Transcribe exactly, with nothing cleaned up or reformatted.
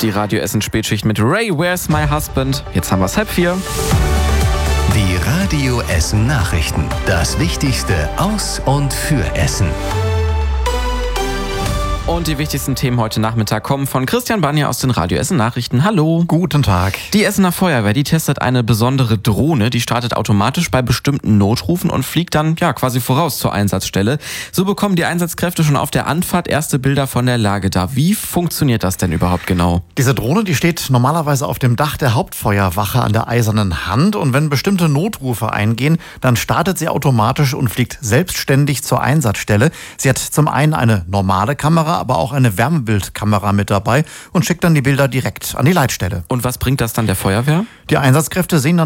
Die Radio Essen Spätschicht mit Ray, Where's My Husband? Jetzt haben wir es halb vier. Die Radio Essen Nachrichten. Das Wichtigste aus und für Essen. Und die wichtigsten Themen heute Nachmittag kommen von Christian Banja aus den Radio Essen Nachrichten. Hallo. Guten Tag. Die Essener Feuerwehr, die testet eine besondere Drohne. Die startet automatisch bei bestimmten Notrufen und fliegt dann ja quasi voraus zur Einsatzstelle. So bekommen die Einsatzkräfte schon auf der Anfahrt erste Bilder von der Lage da. Wie funktioniert das denn überhaupt genau? Diese Drohne, die steht normalerweise auf dem Dach der Hauptfeuerwache an der Eisernen Hand. Und wenn bestimmte Notrufe eingehen, dann startet sie automatisch und fliegt selbstständig zur Einsatzstelle. Sie hat zum einen eine normale Kamera, aber auch eine Wärmebildkamera mit dabei und schickt dann die Bilder direkt an die Leitstelle. Und was bringt das dann der Feuerwehr? Die Einsatzkräfte sehen dann